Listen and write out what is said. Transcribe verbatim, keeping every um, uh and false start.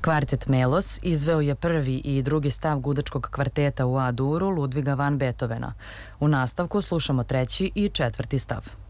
Kvartet Melos izveo je prvi i drugi stav gudačkog kvarteta u A-duru Ludviga van Beethovena. U nastavku slušamo treći i četvrti stav.